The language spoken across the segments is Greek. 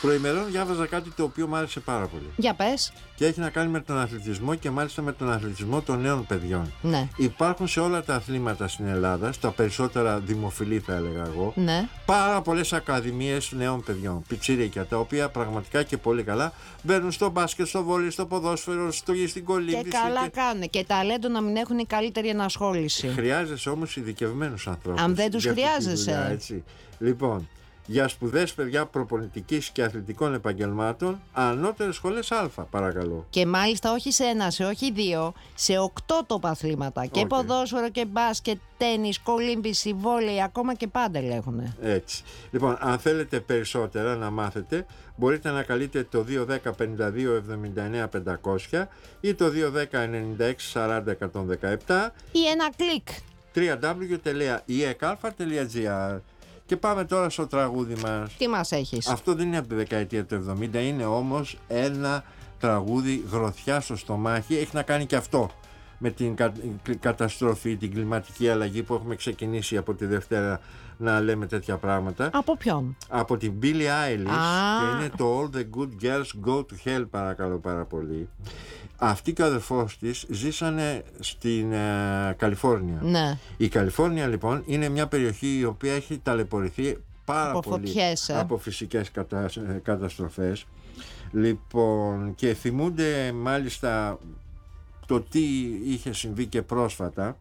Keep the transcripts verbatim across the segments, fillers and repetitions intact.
Προημερών διάβαζα κάτι το οποίο μου άρεσε πάρα πολύ. Για πες. Και έχει να κάνει με τον αθλητισμό και μάλιστα με τον αθλητισμό των νέων παιδιών. Ναι. Υπάρχουν σε όλα τα αθλήματα στην Ελλάδα, στα περισσότερα δημοφιλή θα έλεγα εγώ, Ναι. πάρα πολλές ακαδημίες νέων παιδιών, πιτσιρίκια, τα οποία πραγματικά και πολύ καλά μπαίνουν στο μπάσκετ, στο βόλεϊ, στο ποδόσφαιρο, στο, στην κολύμβηση. Και καλά και... κάνουν. Και ταλέντο να μην έχουν η καλύτερη ενασχόληση. Χρειάζεσαι όμως ειδικευμένους ανθρώπους. Αν δεν τους χρειάζεσαι. Δουλειά, έτσι. Λοιπόν, για σπουδές παιδιά προπονητικής και αθλητικών επαγγελμάτων, ανώτερες σχολές Α, παρακαλώ. Και μάλιστα όχι σε ένα, σε όχι δύο, σε οκτώ τοπαθλήματα. Και Okay. ποδόσφαιρο και μπάσκετ, τένις, κολύμβηση, βόλεϊ, ακόμα και πάντελ έχουνε. Έτσι. Λοιπόν, αν θέλετε περισσότερα να μάθετε, μπορείτε να καλείτε το δύο ένα μηδέν πέντε δύο εβδομήντα εννέα πεντακόσια ή το δύο ένα μηδέν ενενήντα έξι σαράντα εκατόν δεκαεπτά ή ένα κλικ. double-u double-u double-u τελεία ι εκ αλφα τελεία τζι άρ. Και πάμε τώρα στο τραγούδι μας. Τι μας έχεις? Αυτό δεν είναι από τη δεκαετία του εβδομήντα, είναι όμως ένα τραγούδι γροθιά στο στομάχι. Έχει να κάνει και αυτό με την κα... καταστροφή, την κλιματική αλλαγή που έχουμε ξεκινήσει από τη Δευτέρα να λέμε τέτοια πράγματα. Από ποιον? Από την Billie Eilish. Ah. Και είναι το All the Good Girls Go to Hell, παρακαλώ πάρα πολύ. Αυτή και ο αδερφός της ζήσανε στην ε, Καλιφόρνια. Ναι. Η Καλιφόρνια λοιπόν είναι μια περιοχή η οποία έχει ταλαιπωρηθεί πάρα από πολύ φωτιές, ε. από φυσικές κατα... καταστροφές. Λοιπόν, και θυμούνται μάλιστα το τι είχε συμβεί και πρόσφατα.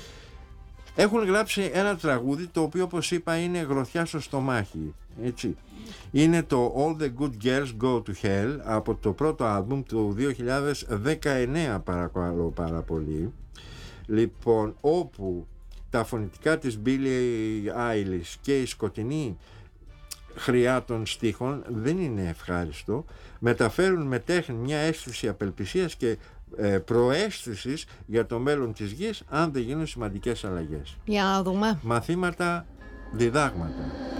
Έχουν γράψει ένα τραγούδι το οποίο, όπως είπα, είναι γροθιά στο στομάχι, έτσι. Είναι το All the Good Girls Go to Hell από το πρώτο άλμπουμ του δύο χιλιάδες δεκαεννέα, παρακαλώ πάρα πολύ. Λοιπόν, όπου τα φωνητικά της Billie Eilish και η σκοτεινή χρειά των στίχων δεν είναι ευχάριστο, μεταφέρουν με τέχνη μια αίσθηση απελπισίας και ε, προαίσθησης για το μέλλον της γης αν δεν γίνουν σημαντικές αλλαγές. Για να δούμε. Μαθήματα, διδάγματα.